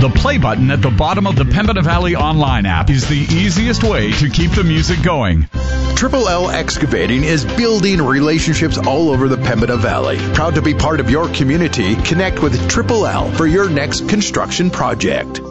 The play button at the bottom of the Pembina Valley online app is the easiest way to keep the music going. Triple L Excavating is building relationships all over the Pembina Valley. Proud to be part of your community. Connect with Triple L for your next construction project.